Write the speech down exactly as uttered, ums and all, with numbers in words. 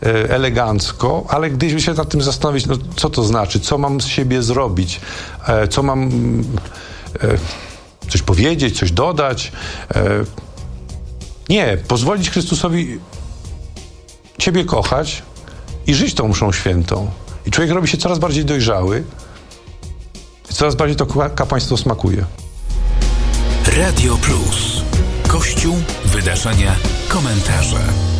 elegancko, ale gdyby się nad tym zastanowić, no co to znaczy, co mam z siebie zrobić, co mam coś powiedzieć, coś dodać. Nie, pozwolić Chrystusowi Ciebie kochać i żyć tą mszą świętą. I człowiek robi się coraz bardziej dojrzały i coraz bardziej to kapłaństwo smakuje. Radio Plus. Kościół, wydarzenia, komentarze.